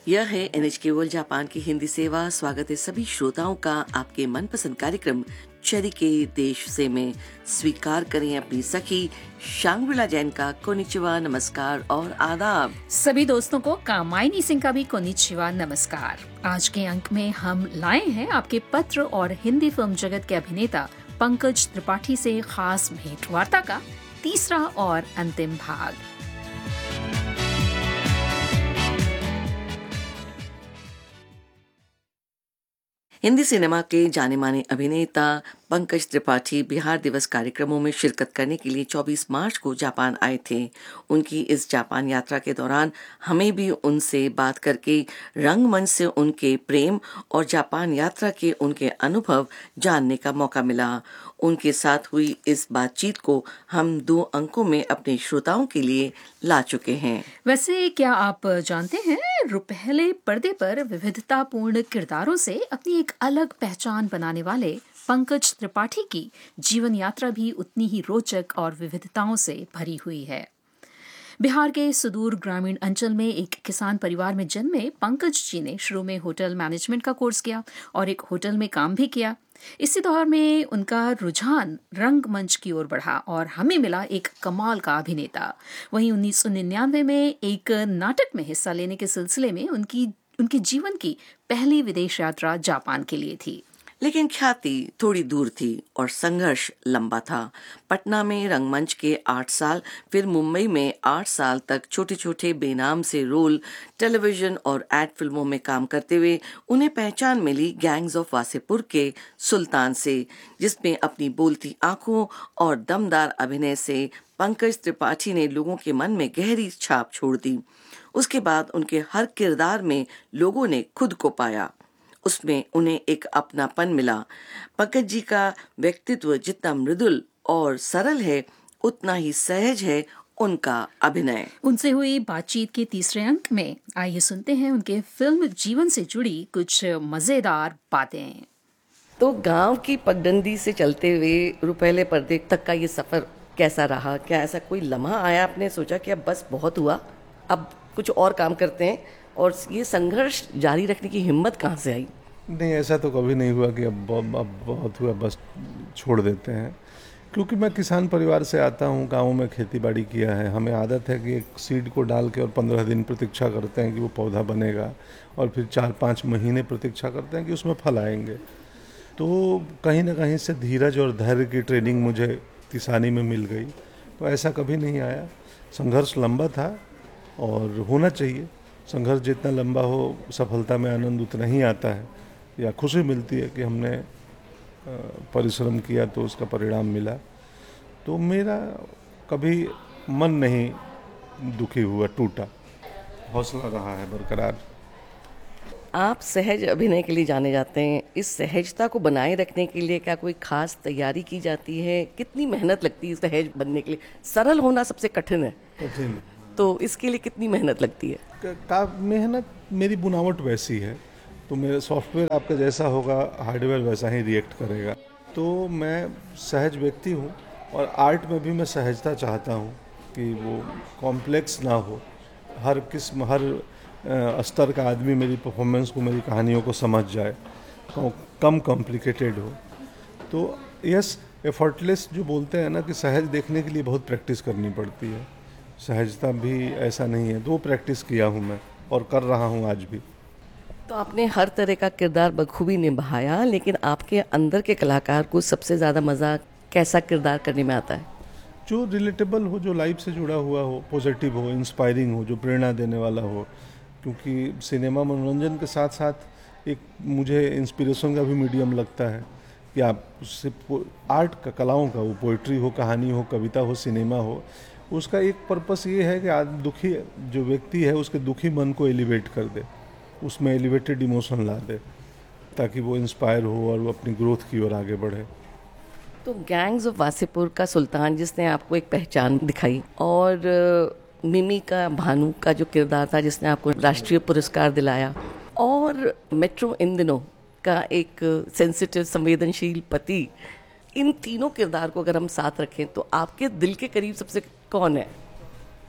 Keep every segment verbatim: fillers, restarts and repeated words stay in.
यह है NHK world Japan की हिंदी सेवा। स्वागत है सभी श्रोताओं का आपके मनपसंद कार्यक्रम चेरी के देश से में। स्वीकार करें अपनी सखी शांग्रिला जैन का कोनिचिवा, नमस्कार और आदाब। सभी दोस्तों को कामायनी सिंह का भी कोनिचिवा, नमस्कार। आज के अंक में हम लाए हैं आपके पत्र और हिंदी फिल्म जगत के अभिनेता पंकज त्रिपाठी से खास भेंट वार्ता का तीसरा और अंतिम भाग। हिंदी सिनेमा के जाने माने अभिनेता पंकज त्रिपाठी बिहार दिवस कार्यक्रमों में शिरकत करने के लिए चौबीस मार्च को जापान आए थे। उनकी इस जापान यात्रा के दौरान हमें भी उनसे बात करके रंगमंच से उनके प्रेम और जापान यात्रा के उनके अनुभव जानने का मौका मिला। उनके साथ हुई इस बातचीत को हम दो अंकों में अपने श्रोताओं के लिए ला चुके हैं। वैसे क्या आप जानते हैं, रुपहले पर्दे पर विविधतापूर्ण किरदारों से अपनी एक अलग पहचान बनाने वाले पंकज त्रिपाठी की जीवन यात्रा भी उतनी ही रोचक और विविधताओं से भरी हुई है। बिहार के सुदूर ग्रामीण अंचल में एक किसान परिवार में जन्मे पंकज जी ने शुरू में होटल मैनेजमेंट का कोर्स किया और एक होटल में काम भी किया। इसी दौर में उनका रुझान रंगमंच की ओर बढ़ा और हमें मिला एक कमाल का अभिनेता। वहीं उन्नीस सौ निन्यानवे में एक नाटक में हिस्सा लेने के सिलसिले में उनकी उनके जीवन की पहली विदेश यात्रा जापान के लिए थी। लेकिन ख्याति थोड़ी दूर थी और संघर्ष लंबा था। पटना में रंगमंच के आठ साल, फिर मुंबई में आठ साल तक छोटे छोटे बेनाम से रोल, टेलीविजन और एड फिल्मों में काम करते हुए उन्हें पहचान मिली गैंग्स ऑफ वासेपुर के सुल्तान से, जिसमें अपनी बोलती आंखों और दमदार अभिनय से पंकज त्रिपाठी ने लोगों के मन में गहरी छाप छोड़ दी। उसके बाद उनके हर किरदार में लोगों ने खुद को पाया, उसमें उन्हें एक अपनापन मिला। पंकज जी का व्यक्तित्व जितना मृदुल और सरल है, उतना ही सहज है उनका अभिनय। उनसे हुई बातचीत के तीसरे अंक में आइए सुनते हैं उनके फिल्म जीवन से जुड़ी कुछ मजेदार बातें। तो गांव की पगडंडी से चलते हुए रुपहले पर्दे तक का ये सफर कैसा रहा? क्या ऐसा कोई लम्हा आया आपने सोचा कि अब बस बहुत हुआ, अब कुछ और काम करते हैं? और ये संघर्ष जारी रखने की हिम्मत कहाँ से आई? नहीं, ऐसा तो कभी नहीं हुआ कि अब अब बहुत हुआ बस छोड़ देते हैं, क्योंकि मैं किसान परिवार से आता हूँ। गाँव में खेती बाड़ी किया है। हमें आदत है कि एक सीड को डाल के और पंद्रह दिन प्रतीक्षा करते हैं कि वो पौधा बनेगा और फिर चार पाँच महीने प्रतीक्षा करते हैं कि उसमें फल आएंगे। तो कहीं ना कहीं से धीरज और धैर्य की ट्रेनिंग मुझे किसानी में मिल गई। तो ऐसा कभी नहीं आया। संघर्ष लंबा था और होना चाहिए। संघर्ष जितना लंबा हो, सफलता में आनंद उतना ही आता है, या खुशी मिलती है कि हमने परिश्रम किया तो उसका परिणाम मिला। तो मेरा कभी मन नहीं दुखी हुआ, टूटा, हौसला रहा है बरकरार। आप सहज अभिनय के लिए जाने जाते हैं। इस सहजता को बनाए रखने के लिए क्या कोई खास तैयारी की जाती है? कितनी मेहनत लगती है सहज बनने के लिए? सरल होना सबसे कठिन है, कठिन, तो इसके लिए कितनी मेहनत लगती है? का मेहनत, मेरी बुनावट वैसी है, तो मेरा सॉफ्टवेयर आपका जैसा होगा, हार्डवेयर वैसा ही रिएक्ट करेगा। तो मैं सहज व्यक्ति हूँ और आर्ट में भी मैं सहजता चाहता हूँ कि वो कॉम्प्लेक्स ना हो। हर किस्म, हर स्तर का आदमी मेरी परफॉर्मेंस को, मेरी कहानियों को समझ जाए, कम कॉम्प्लिकेटेड हो। तो यस, एफर्टलेस जो बोलते हैं ना, कि सहज देखने के लिए बहुत प्रैक्टिस करनी पड़ती है। सहजता भी ऐसा नहीं है। दो प्रैक्टिस किया हूँ मैं और कर रहा हूँ आज भी। तो आपने हर तरह का किरदार बखूबी निभाया, लेकिन आपके अंदर के कलाकार को सबसे ज़्यादा मज़ा कैसा किरदार करने में आता है? जो रिलेटेबल हो, जो लाइफ से जुड़ा हुआ हो, पॉजिटिव हो, इंस्पायरिंग हो, जो प्रेरणा देने वाला हो। क्योंकि सिनेमा मनोरंजन के साथ साथ एक मुझे इंस्पिरेशन का भी मीडियम लगता है कि आप उससे आर्ट का, कलाओं का, वो पोइट्री हो, कहानी हो, कविता हो, सिनेमा हो, उसका एक पर्पस ये है कि आज दुखी जो व्यक्ति है उसके दुखी मन को एलिवेट कर दे, उसमें एलिवेटेड इमोशन ला दे, ताकि वो इंस्पायर हो और वो अपनी ग्रोथ की ओर आगे बढ़े। तो गैंग्स ऑफ वासेपुर का सुल्तान, जिसने आपको एक पहचान दिखाई, और मिमी का भानु का जो किरदार था जिसने आपको राष्ट्रीय पुरस्कार दिलाया, और मेट्रो इन दिनों का एक सेंसिटिव, संवेदनशील पति, इन तीनों किरदार को अगर हम साथ रखें तो आपके दिल के करीब सबसे कौन है?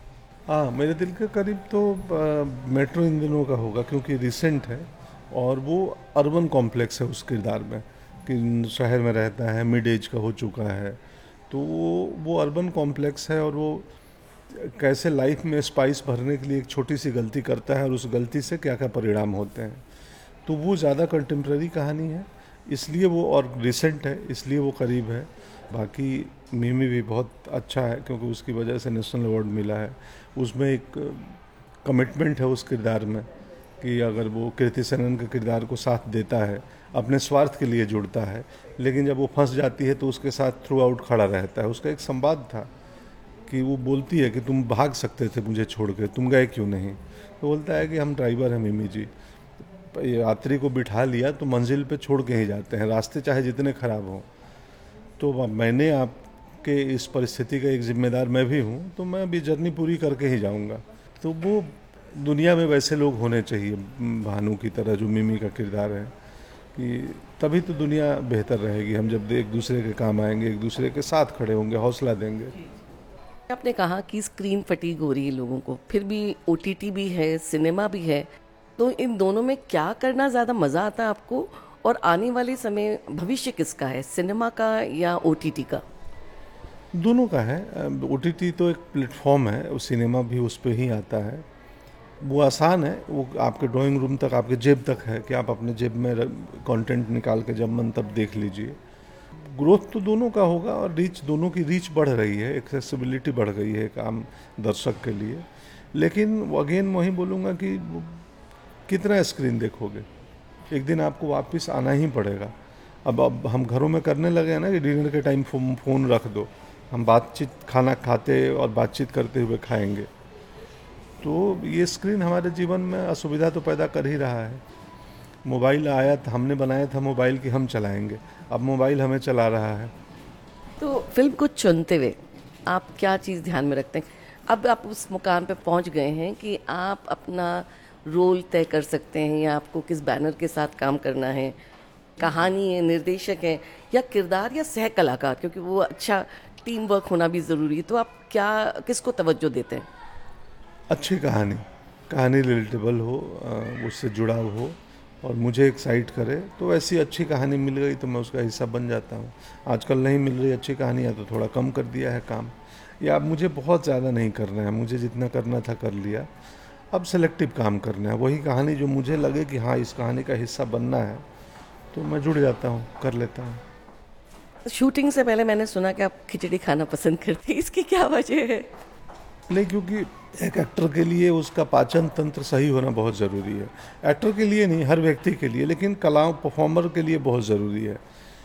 हाँ, मेरे दिल के करीब तो अ, मेट्रो इन दिनों का होगा, क्योंकि रिसेंट है और वो अर्बन कॉम्प्लेक्स है उस किरदार में, कि शहर में रहता है, मिड एज का हो चुका है। तो वो वो अर्बन कॉम्प्लेक्स है, और वो कैसे लाइफ में स्पाइस भरने के लिए एक छोटी सी गलती करता है और उस गलती से क्या क्या परिणाम होते हैं। तो वो ज़्यादा कंटेम्प्रेरी कहानी है, इसलिए वो, और रिसेंट है इसलिए वो करीब है। बाकी मिमी भी बहुत अच्छा है, क्योंकि उसकी वजह से नेशनल अवार्ड मिला है। उसमें एक कमिटमेंट है उस किरदार में, कि अगर वो कीर्ति सेनन के किरदार को साथ देता है, अपने स्वार्थ के लिए जुड़ता है, लेकिन जब वो फंस जाती है तो उसके साथ थ्रू आउट खड़ा रहता है। उसका एक संवाद था कि वो बोलती है कि तुम भाग सकते थे मुझे छोड़ के, तुम गए क्यों नहीं। तो बोलता है कि हम ड्राइवर हैं मिमी जी, यात्री को बिठा लिया तो मंजिल पे छोड़ के ही जाते हैं, रास्ते चाहे जितने ख़राब हों। तो अब मैंने आपके इस परिस्थिति का एक जिम्मेदार मैं भी हूँ, तो मैं अभी जर्नी पूरी करके ही जाऊँगा। तो वो दुनिया में वैसे लोग होने चाहिए, भानु की तरह, जो मिमी का किरदार है, कि तभी तो दुनिया बेहतर रहेगी। हम जब एक दूसरे के काम आएंगे, एक दूसरे के साथ खड़े होंगे, हौसला देंगे। आपने कहा कि स्क्रीन फटीग हो रही है लोगों को, फिर भी ओटीटी भी है, सिनेमा भी है, तो इन दोनों में क्या करना ज़्यादा मज़ा आता है आपको, और आने वाले समय भविष्य किसका है, सिनेमा का या ओटीटी का? दोनों का है। ओटीटी तो एक प्लेटफॉर्म है, वो सिनेमा भी उस पर ही आता है। वो आसान है, वो आपके ड्राइंग रूम तक, आपके जेब तक है, कि आप अपने जेब में कंटेंट निकाल के जब मन तब देख लीजिए। ग्रोथ तो दोनों का होगा, और रीच, दोनों की रीच बढ़ रही है, एक्सेसिबिलिटी बढ़ गई है एक आम दर्शक के लिए। लेकिन अगेन वही बोलूँगा कि कितना स्क्रीन देखोगे, एक दिन आपको वापस आना ही पड़ेगा। अब अब हम घरों में करने लगे हैं ना कि डिनर के टाइम फ़ोन फ़ोन रख दो, हम बातचीत, खाना खाते और बातचीत करते हुए खाएंगे। तो ये स्क्रीन हमारे जीवन में असुविधा तो पैदा कर ही रहा है। मोबाइल आया था, हमने बनाया था मोबाइल कि हम चलाएंगे, अब मोबाइल हमें चला रहा है। तो फिल्म को चुनते हुए आप क्या चीज़ ध्यान में रखते हैं? अब आप उस मुकाम पे पहुंच गए हैं कि आप अपना रोल तय कर सकते हैं, या आपको किस बैनर के साथ काम करना है, कहानी है, निर्देशक है, या किरदार, या सह कलाकार, क्योंकि वो अच्छा टीम वर्क होना भी ज़रूरी है। तो आप क्या, किसको तवज्जो देते हैं? अच्छी कहानी, कहानी रिलेटेबल हो, उससे जुड़ाव हो और मुझे एक्साइट करे, तो ऐसी अच्छी कहानी मिल गई तो मैं उसका हिस्सा बन जाता हूँ। आजकल नहीं मिल रही अच्छी कहानियाँ तो थोड़ा कम कर दिया है काम, या अब मुझे बहुत ज़्यादा नहीं करना है, मुझे जितना करना था कर लिया, अब सेलेक्टिव काम करना है। वही कहानी जो मुझे लगे कि हाँ इस कहानी का हिस्सा बनना है, तो मैं जुड़ जाता हूँ, कर लेता हूँ। शूटिंग से पहले मैंने सुना कि आप खिचड़ी खाना पसंद करते हैं, इसकी क्या वजह है? नहीं, क्योंकि एक एक्टर के लिए उसका पाचन तंत्र सही होना बहुत ज़रूरी है। एक्टर के लिए नहीं, हर व्यक्ति के लिए, लेकिन कलाओं, परफॉर्मर के लिए बहुत ज़रूरी है।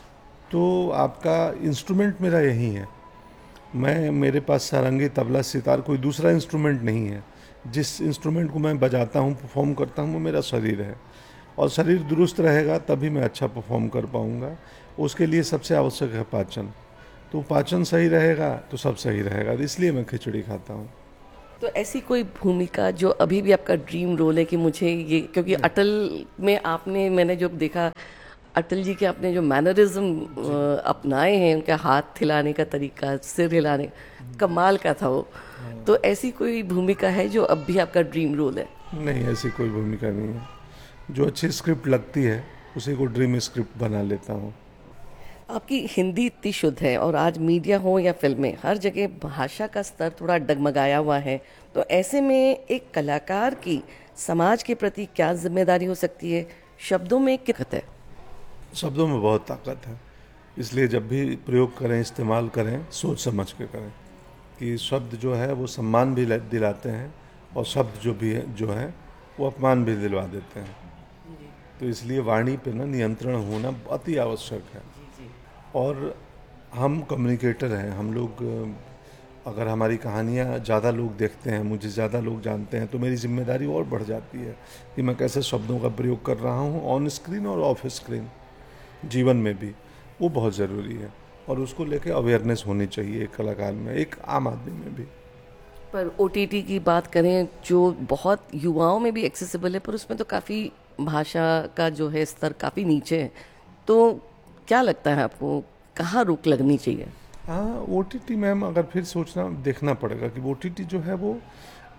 तो आपका इंस्ट्रूमेंट मेरा यही है। मैं, मेरे पास सारंगी, तबला, सितार, कोई दूसरा इंस्ट्रूमेंट नहीं है। जिस इंस्ट्रूमेंट को मैं बजाता हूँ, परफॉर्म करता हूँ, वो मेरा शरीर है, और शरीर दुरुस्त रहेगा तभी मैं अच्छा परफॉर्म कर पाऊँगा। उसके लिए सबसे आवश्यक है पाचन। तो पाचन सही रहेगा तो सब सही रहेगा, इसलिए मैं खिचड़ी खाता हूँ। तो ऐसी कोई भूमिका जो अभी भी आपका ड्रीम रोल है कि मुझे ये, क्योंकि अटल में आपने, मैंने जो देखा, अटल जी के आपने जो मैनरिज्म अपनाए हैं, उनका हाथ हिलाने का तरीका, सिर हिलाने, कमाल का था वो। तो ऐसी कोई भूमिका है जो अब भी आपका ड्रीम रोल है? नहीं, ऐसी कोई भूमिका नहीं है। जो अच्छी स्क्रिप्ट लगती है उसी को ड्रीम स्क्रिप्ट बना लेता हूँ। आपकी हिंदी इतनी शुद्ध है, और आज मीडिया हो या फिल्में, हर जगह भाषा का स्तर थोड़ा डगमगाया हुआ है। तो ऐसे में एक कलाकार की समाज के प्रति क्या जिम्मेदारी हो सकती है? शब्दों में कितनी है? शब्दों में बहुत ताकत है, इसलिए जब भी प्रयोग करें, इस्तेमाल करें, सोच समझ के करें, कि शब्द जो है वो सम्मान भी दिलाते हैं, और शब्द जो भी है जो है वो अपमान भी दिलवा देते हैं। तो इसलिए वाणी पे ना नियंत्रण होना अति आवश्यक है। और हम कम्युनिकेटर हैं, हम लोग, अगर हमारी कहानियाँ ज़्यादा लोग देखते हैं, मुझे ज़्यादा लोग जानते हैं, तो मेरी जिम्मेदारी और बढ़ जाती है कि मैं कैसे शब्दों का प्रयोग कर रहा हूँ, ऑन स्क्रीन और ऑफ स्क्रीन, जीवन में भी। वो बहुत ज़रूरी है, और उसको लेके अवेयरनेस होनी चाहिए एक कलाकार में, एक आम आदमी में भी। पर ओटीटी की बात करें, जो बहुत युवाओं में भी एक्सेसिबल है, पर उसमें तो काफ़ी भाषा का जो है स्तर काफ़ी नीचे है। तो क्या लगता है आपको, कहाँ रोक लगनी चाहिए? हाँ, ओटीटी मैम, अगर फिर सोचना, देखना पड़ेगा कि ओटीटी जो है वो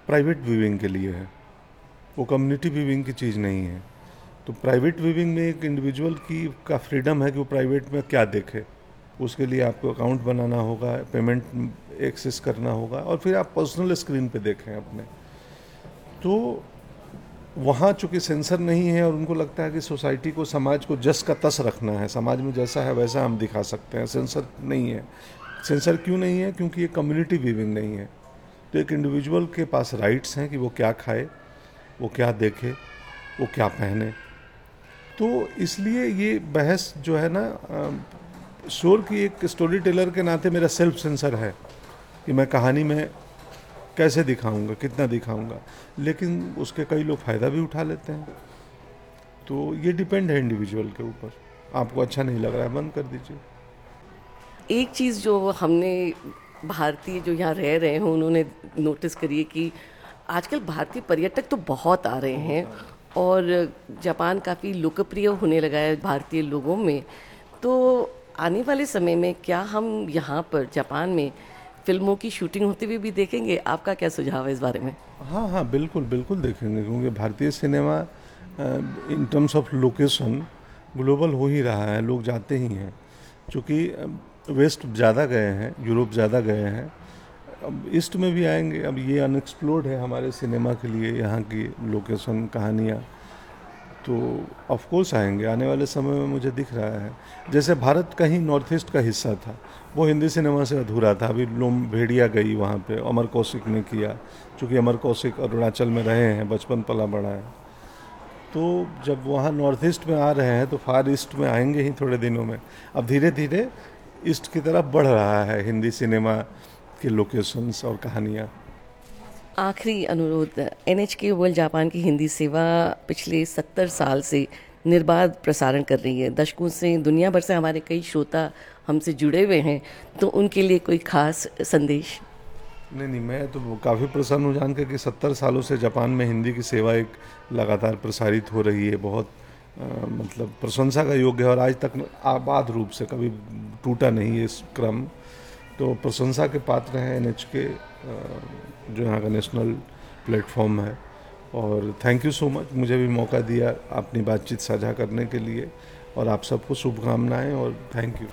प्राइवेट व्यूइंग के लिए है, वो कम्युनिटी व्यूइंग की चीज़ नहीं है। तो प्राइवेट व्यूइंग में एक इंडिविजुअल की का फ्रीडम है कि वो प्राइवेट में क्या देखे, उसके लिए आपको अकाउंट बनाना होगा, पेमेंट एक्सेस करना होगा, और फिर आप पर्सनल स्क्रीन पे देखें अपने। तो वहाँ चूँकि सेंसर नहीं है और उनको लगता है कि सोसाइटी को, समाज को जस का तस रखना है, समाज में जैसा है वैसा हम दिखा सकते हैं, सेंसर नहीं है। सेंसर क्यों नहीं है? क्योंकि ये कम्युनिटी व्यूइंग नहीं है। तो एक इंडिविजुअल के पास राइट्स हैं कि वो क्या खाए, वो क्या देखे, वो क्या पहने। तो इसलिए ये बहस जो है ना, शोर की एक स्टोरी टेलर के नाते मेरा सेल्फ सेंसर है कि मैं कहानी में कैसे दिखाऊंगा, कितना दिखाऊंगा, लेकिन उसके कई लोग फ़ायदा भी उठा लेते हैं। तो ये डिपेंड है इंडिविजुअल के ऊपर। आपको अच्छा नहीं लग रहा है, बंद कर दीजिए। एक चीज़ जो हमने भारतीय जो यहाँ रह रहे हैं उन्होंने नोटिस करी है कि आजकल भारतीय पर्यटक तो बहुत आ रहे हैं और जापान काफ़ी लोकप्रिय होने लगा है भारतीय लोगों में। तो आने वाले समय में क्या हम यहाँ पर जापान में फिल्मों की शूटिंग होते हुए भी देखेंगे? आपका क्या सुझाव है इस बारे में? हाँ हाँ, बिल्कुल बिल्कुल देखेंगे, क्योंकि भारतीय cinema in terms of location global हो ही रहा है, लोग जाते ही हैं। चूँकि वेस्ट ज़्यादा गए हैं, यूरोप ज़्यादा गए हैं, अब ईस्ट में भी आएंगे। अब ये अनएक्सप्लोर्ड है हमारे सिनेमा के लिए, यहाँ की लोकेशन, कहानियाँ, तो ऑफ कोर्स आएंगे आने वाले समय में। मुझे दिख रहा है जैसे भारत कहीं नॉर्थ ईस्ट का हिस्सा था, वो हिंदी सिनेमा से अधूरा था। अभी लोम भेड़िया गई वहाँ पे, अमर कौशिक ने किया, चूँकि अमर कौशिक अरुणाचल में रहे हैं, बचपन पला बड़ा है। तो जब वहाँ नॉर्थ ईस्ट में आ रहे हैं तो फार ईस्ट में आएंगे ही थोड़े दिनों में। अब धीरे धीरे ईस्ट की तरफ बढ़ रहा है हिंदी सिनेमा के लोकेशंस और कहानियाँ। आखिरी अनुरोध, एन एच के वर्ल्ड जापान की हिंदी सेवा पिछले सत्तर साल से निर्बाध प्रसारण कर रही है। दशकों से दुनिया भर से हमारे कई श्रोता हमसे जुड़े हुए हैं, तो उनके लिए कोई खास संदेश? नहीं नहीं, मैं तो काफ़ी प्रसन्न हूँ जान के कि सत्तर सालों से जापान में हिंदी की सेवा एक लगातार प्रसारित हो रही है। बहुत आ, मतलब प्रशंसा का योग्य है, और आज तक आबाद रूप से कभी टूटा नहीं है इस क्रम। तो प्रशंसा के पात्र हैं एन एच के, जो यहाँ का नेशनल प्लेटफॉर्म है। और थैंक यू सो मच, मुझे भी मौका दिया अपनी बातचीत साझा करने के लिए, और आप सबको शुभकामनाएं और थैंक यू।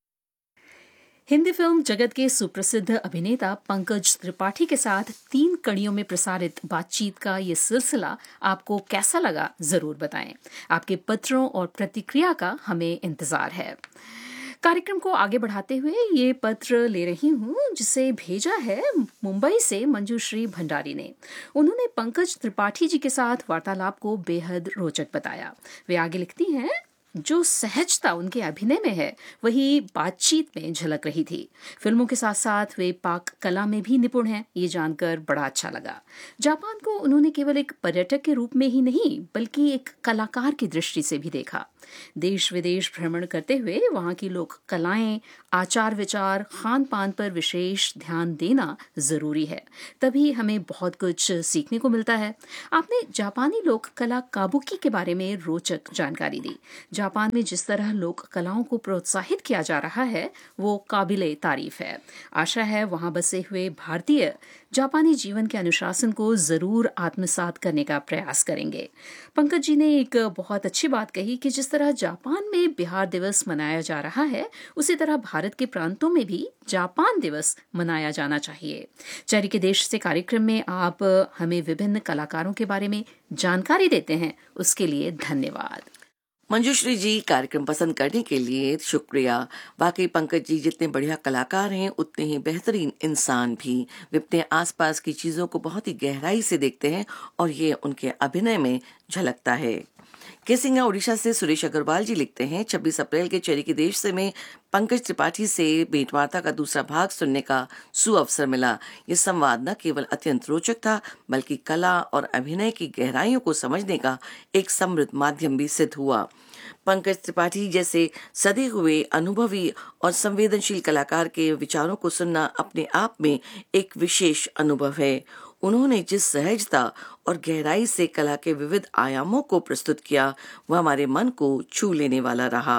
हिंदी फिल्म जगत के सुप्रसिद्ध अभिनेता पंकज त्रिपाठी के साथ तीन कड़ियों में प्रसारित बातचीत का ये सिलसिला आपको कैसा लगा जरूर बताएं। आपके पत्रों और प्रतिक्रिया का हमें इंतजार है। कार्यक्रम को आगे बढ़ाते हुए ये पत्र ले रही हूँ, जिसे भेजा है मुंबई से मंजूश्री भंडारी ने। उन्होंने पंकज त्रिपाठी जी के साथ वार्तालाप को बेहद रोचक बताया। वे आगे लिखती हैं, जो सहजता उनके अभिनय में है वही बातचीत में झलक रही थी। फिल्मों के साथ साथ वे पाक कला में भी निपुण हैं, ये जानकर बड़ा अच्छा लगा। जापान को उन्होंने केवल एक पर्यटक के रूप में ही नहीं बल्कि एक कलाकार की दृष्टि से भी देखा। देश विदेश भ्रमण करते हुए वहाँ की लोक कलाएं, आचार विचार, खान पान पर विशेष ध्यान देना जरूरी है, तभी हमें बहुत कुछ सीखने को मिलता है। आपने जापानी लोक कला काबुकी के बारे में रोचक जानकारी दी। जापान में जिस तरह लोक कलाओं को प्रोत्साहित किया जा रहा है वो काबिले तारीफ है। आशा है वहाँ बसे हुए भारतीय जापानी जीवन के अनुशासन को जरूर आत्मसात करने का प्रयास करेंगे। पंकज जी ने एक बहुत अच्छी बात कही कि जिस तरह जापान में बिहार दिवस मनाया जा रहा है, उसी तरह भारत के प्रांतों में भी जापान दिवस मनाया जाना चाहिए। चैरी के देश से कार्यक्रम में आप हमें विभिन्न कलाकारों के बारे में जानकारी देते हैं, उसके लिए धन्यवाद। मंजूश्री जी, कार्यक्रम पसंद करने के लिए शुक्रिया। वाकई पंकज जी जितने बढ़िया कलाकार हैं उतने ही बेहतरीन इंसान भी। वे अपने आसपास की चीज़ों को बहुत ही गहराई से देखते हैं और ये उनके अभिनय में झलकता है। केसिंगा उड़ीसा से सुरेश अग्रवाल जी लिखते हैं, छब्बीस अप्रैल के चेरी के देश से में पंकज त्रिपाठी से भेंटवार्ता का दूसरा भाग सुनने का सुअवसर मिला। ये संवाद न केवल अत्यंत रोचक था बल्कि कला और अभिनय की गहराइयों को समझने का एक समृद्ध माध्यम भी सिद्ध हुआ। पंकज त्रिपाठी जैसे सदे हुए अनुभवी और संवेदनशील कलाकार के विचारों को सुनना अपने आप में एक विशेष अनुभव है। उन्होंने जिस सहजता और गहराई से कला के विविध आयामों को प्रस्तुत किया वह हमारे मन को छू लेने वाला रहा।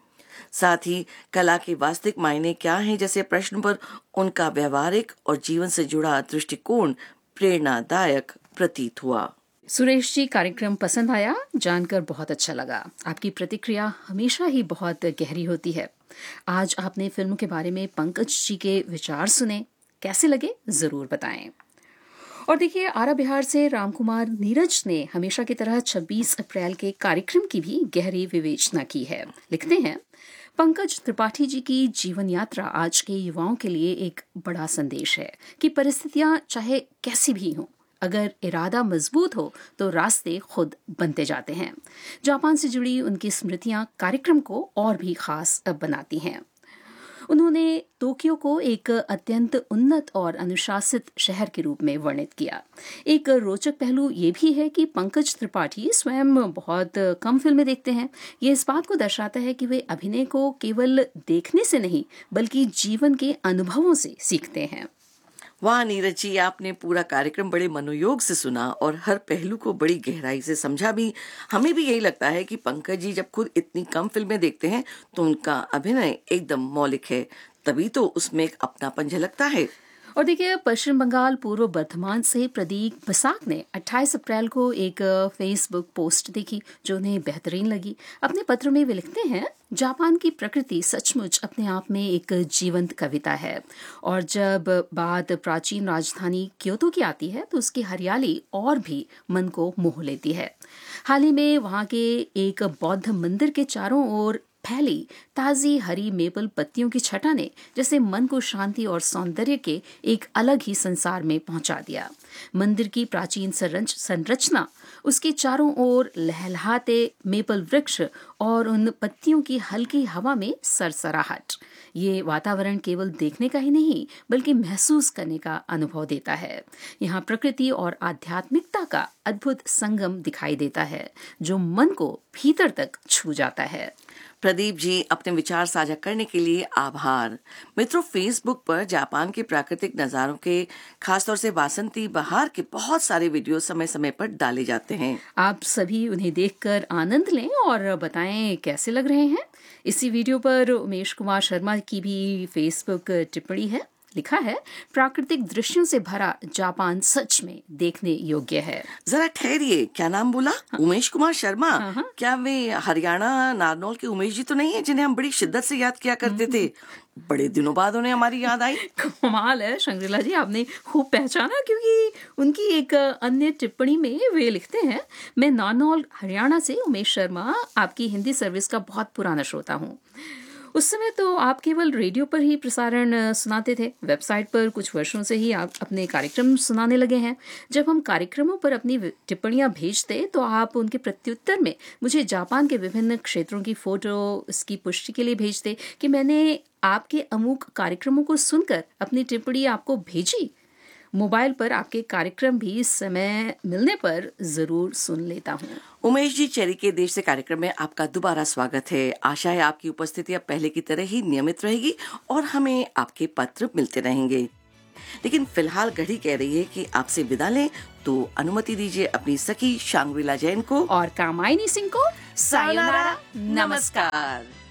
साथ ही कला के वास्तविक मायने क्या हैं जैसे प्रश्न पर उनका व्यवहारिक और जीवन से जुड़ा दृष्टिकोण प्रेरणादायक प्रतीत हुआ। सुरेश जी, कार्यक्रम पसंद आया? जानकर बहुत अच्छा लगा। आपकी प्रतिक्रिया हमेशा ही बहुत गहरी होती है। आज आपने फिल्म के बारे में पंकज जी के विचार सुने, कैसे लगे जरूर बताएं। और देखिए, आरा बिहार से रामकुमार नीरज ने हमेशा की तरह छब्बीस अप्रैल के कार्यक्रम की भी गहरी विवेचना की है। लिखते हैं, पंकज त्रिपाठी जी की जीवन यात्रा आज के युवाओं के लिए एक बड़ा संदेश है कि परिस्थितियां चाहे कैसी भी हों, अगर इरादा मजबूत हो तो रास्ते खुद बनते जाते हैं। जापान से जुड़ी उनकी स्मृतियां कार्यक्रम को और भी खास बनाती हैं। उन्होंने टोक्यो को एक अत्यंत उन्नत और अनुशासित शहर के रूप में वर्णित किया। एक रोचक पहलू ये भी है कि पंकज त्रिपाठी स्वयं बहुत कम फिल्में देखते हैं। ये इस बात को दर्शाता है कि वे अभिनय को केवल देखने से नहीं बल्कि जीवन के अनुभवों से सीखते हैं। वाह नीरज जी, आपने पूरा कार्यक्रम बड़े मनोयोग से सुना और हर पहलू को बड़ी गहराई से समझा भी। हमें भी यही लगता है कि पंकज जी जब खुद इतनी कम फिल्में देखते हैं तो उनका अभिनय एकदम मौलिक है, तभी तो उसमें एक अपनापन झलकता है। और देखिए, पश्चिम बंगाल पूर्व बर्धमान से प्रदीप बसाक ने अट्ठाईस अप्रैल को एक फेसबुक पोस्ट देखी जो उन्हें बेहतरीन लगी। अपने पत्र में वे लिखते हैं, जापान की प्रकृति सचमुच अपने आप में एक जीवंत कविता है और जब बात प्राचीन राजधानी क्योतो की आती है तो उसकी हरियाली और भी मन को मोह लेती है। हाल ही में वहाँ के एक बौद्ध मंदिर के चारों ओर फैली ताजी हरी मेपल पत्तियों की छटा ने जैसे मन को शांति और सौंदर्य के एक अलग ही संसार में पहुंचा दिया। मंदिर की प्राचीन संरचना, उसके चारों ओर लहलहाते मेपल वृक्ष और उन पत्तियों की हल्की हवा में सरसराहट, ये वातावरण केवल देखने का ही नहीं बल्कि महसूस करने का अनुभव देता है। यहाँ प्रकृति और आध्यात्मिकता का अद्भुत संगम दिखाई देता है जो मन को भीतर तक छू जाता है। प्रदीप जी, अपने विचार साझा करने के लिए आभार। मित्रों, फेसबुक पर जापान के प्राकृतिक नजारों के, खासतौर से वासंती बहार के बहुत सारे वीडियो समय समय पर डाले जाते हैं। आप सभी उन्हें देखकर आनंद लें और बताएं कैसे लग रहे हैं। इसी वीडियो पर उमेश कुमार शर्मा की भी फेसबुक टिप्पणी है। लिखा है, प्राकृतिक दृश्यों से भरा जापान सच में देखने योग्य है। जरा ठहरिए, क्या नाम बोला? हाँ। उमेश कुमार शर्मा? हाँ। क्या वे हरियाणा नारनौल के उमेश जी तो नहीं है जिन्हें हम बड़ी शिद्दत से याद किया करते थे? बड़े दिनों बाद उन्हें हमारी याद आई। कमाल है शंग्रीला जी, आपने खूब पहचाना, क्योंकि उनकी एक अन्य टिप्पणी में वे लिखते हैं, मैं नारनौल हरियाणा से उमेश शर्मा आपकी हिंदी सर्विस का बहुत पुराना श्रोता हूँ। उस समय तो आप केवल रेडियो पर ही प्रसारण सुनाते थे, वेबसाइट पर कुछ वर्षों से ही आप अपने कार्यक्रम सुनाने लगे हैं। जब हम कार्यक्रमों पर अपनी टिप्पणियां भेजते तो आप उनके प्रत्युत्तर में मुझे जापान के विभिन्न क्षेत्रों की फोटो, इसकी पुष्टि के लिए भेजते कि मैंने आपके अमुक कार्यक्रमों को सुनकर अपनी टिप्पणी आपको भेजी। मोबाइल पर आपके कार्यक्रम भी समय मिलने पर जरूर सुन लेता हूँ। उमेश जी, चेरी के देश से कार्यक्रम में आपका दोबारा स्वागत है। आशा है आपकी उपस्थिति अब पहले की तरह ही नियमित रहेगी और हमें आपके पत्र मिलते रहेंगे। लेकिन फिलहाल घड़ी कह रही है कि आपसे विदा लें, तो अनुमति दीजिए अपनी सखी शांग्रीला जैन को और कामायनी सिंह को सायोनारा, नमस्कार।